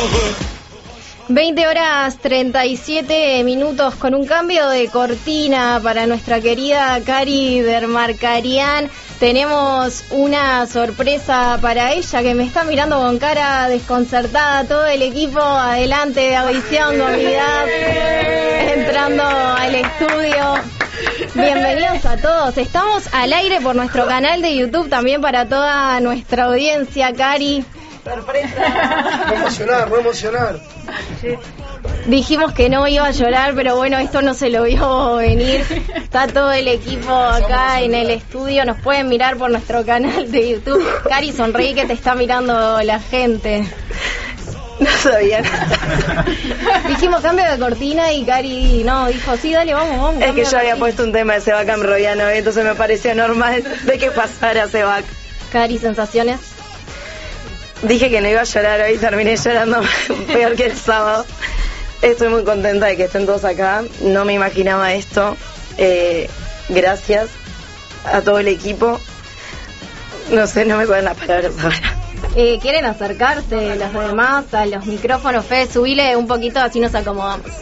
20:37 con un cambio de cortina para nuestra querida Cari Dermarcarian. Tenemos una sorpresa para ella que me está mirando con cara desconcertada. Todo el equipo adelante de audición, comunidad, entrando al estudio. Bienvenidos a todos. Estamos al aire por nuestro canal de YouTube, también para toda nuestra audiencia, Cari. Sorpresa. Voy a emocionar. Dijimos que no iba a llorar, pero bueno, esto no se lo vio venir. Está todo el equipo acá en el estudio. Nos pueden mirar por nuestro canal de YouTube. Cari, sonreí que te está mirando la gente. No sabía nada. Dijimos cambio de cortina y Cari no, dijo sí, dale, vamos. Es que yo había puesto un tema de Sebac Amroviano, entonces me pareció normal de que pasara Sebac. Cari, ¿sensaciones? Dije que no iba a llorar hoy, terminé llorando peor que el sábado. Estoy muy contenta de que estén todos acá. No me imaginaba esto. Gracias a todo el equipo. No sé, no me pueden las palabras ahora. ¿Quieren acercarse los demás a los micrófonos? Fede, subile un poquito, así nos acomodamos.